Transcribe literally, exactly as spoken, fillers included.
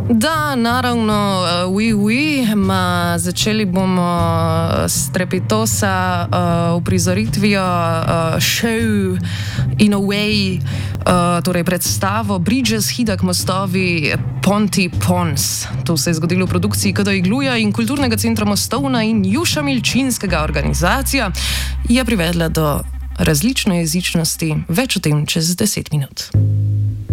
Da, naravno, oui, oui, ma začeli bomo s Trepitosa uh, uprizoritvijo uh, Show in a Way, uh, torej predstavo Bridges, Hidak, mostovi, Ponti, Pons. To se je zgodilo v produkciji K D Igluja in Kulturnega centra Mostovna in Juša Milčinskega. Organizacija je privedla do različne jezičnosti, več o tem čez deset minut.